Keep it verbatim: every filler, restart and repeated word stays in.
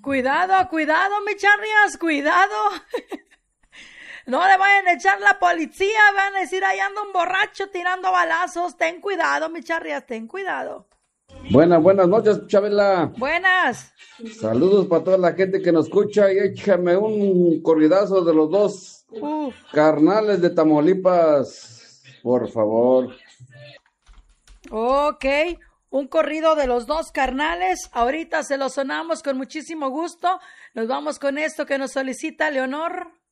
Cuidado, cuidado, mi charrias, cuidado. No le vayan a echar la policía, van a decir, ahí anda un borracho tirando balazos. Ten cuidado, mi charrias, ten cuidado. Buenas, buenas noches, Chabela. Buenas. Saludos para toda la gente que nos escucha y échame un corridazo de los dos Uf. carnales de Tamaulipas, por favor. Ok, un corrido de los dos carnales. Ahorita se lo sonamos con muchísimo gusto. Nos vamos con esto que nos solicita Leonor.